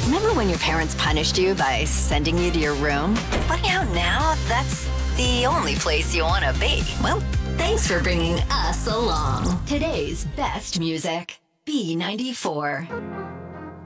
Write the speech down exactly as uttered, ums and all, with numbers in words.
Remember when your parents punished you by sending you to your room? Funny how now that's the only place you want to be. Well, thanks for bringing us along. Today's best music, B ninety-four.